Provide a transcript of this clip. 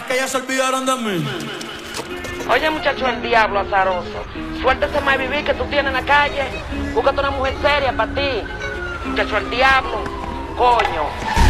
que ya se olvidaron de mí. Oye, muchacho, el diablo azaroso. Suéltese más vivir que tú tienes en la calle. Búscate una mujer seria para ti. Muchacho, el diablo. Coño.